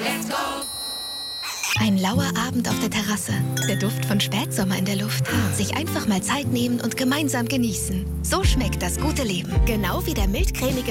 Let's go! Ein lauer Abend auf der Terrasse. Der Duft von Spätsommer in der Luft. Sich einfach mal Zeit nehmen und gemeinsam genießen. So schmeckt das gute Leben. Genau wie der mildcremige